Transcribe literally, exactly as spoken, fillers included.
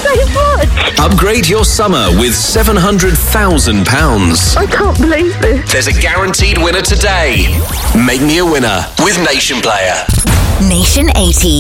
so much. Upgrade your summer with seven hundred thousand pounds. I can't believe this. There's a guaranteed winner today. Make me a winner with Nation Player. Nation eighty.